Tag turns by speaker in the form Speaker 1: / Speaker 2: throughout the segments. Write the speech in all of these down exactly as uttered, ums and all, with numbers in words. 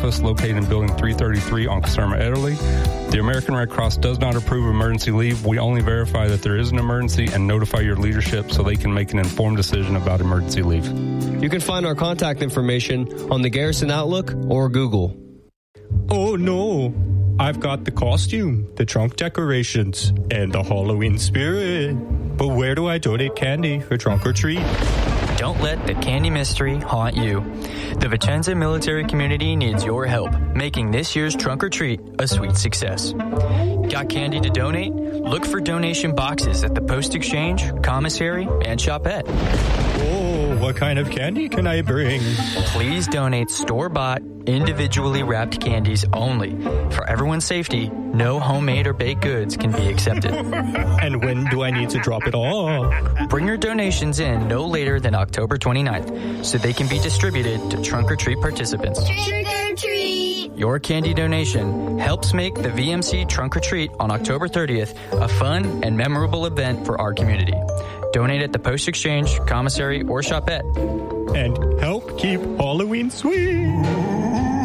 Speaker 1: office located in Building three thirty-three on Caserma, Italy. The American Red Cross does not approve emergency leave. We only verify that there is an emergency and notify your leadership so they can make an informed decision about emergency leave.
Speaker 2: You can find our contact information on the Garrison Outlook or Google.
Speaker 3: Oh no, I've got the costume, the trunk decorations, and the Halloween spirit. But where do I donate candy for trunk or treat?
Speaker 4: Don't let the candy mystery haunt you. The Vicenza military community needs your help, making this year's trunk or treat a sweet success. Got candy to donate? Look for donation boxes at the Post Exchange, Commissary, and Shopette.
Speaker 3: Oh, what kind of candy can I bring?
Speaker 4: Please donate store-bought, individually wrapped candies only. For everyone's safety, no homemade or baked goods can be accepted.
Speaker 3: And when do I need to drop it all?
Speaker 4: Bring your donations in no later than October twenty-ninth so they can be distributed to trunk or treat participants.
Speaker 5: Trick or treat!
Speaker 4: Your candy donation helps make the V M C Trunk or Treat on October thirtieth a fun and memorable event for our community. Donate at the Post Exchange, Commissary, or Shopette.
Speaker 3: And help keep Halloween sweet.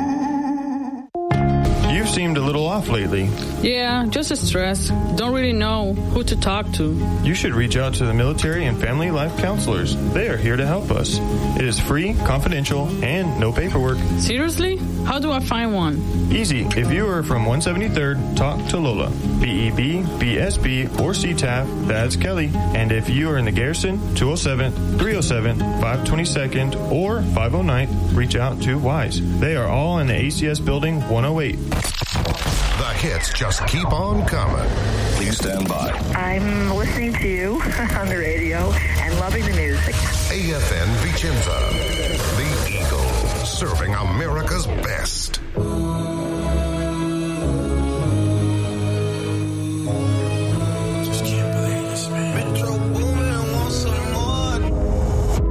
Speaker 6: You've seemed a little off lately.
Speaker 7: Yeah, just stressed. Don't really know who to talk to.
Speaker 6: You should reach out to the military and family life counselors. They are here to help us. It is free, confidential, and no paperwork.
Speaker 7: Seriously? How do I find one?
Speaker 6: Easy. If you are from one seventy-third, talk to Lola. B E B, B S B, or C T A F, that's Kelly. And if you are in the Garrison, two oh seven, three oh seven, five twenty-second, or five oh ninth, reach out to Wise. They are all in the A C S Building one oh eight.
Speaker 8: The hits just keep on coming. Please stand by.
Speaker 9: I'm listening to you on the radio and loving the music.
Speaker 8: A F N Vicenza, the Eagle, serving America's best.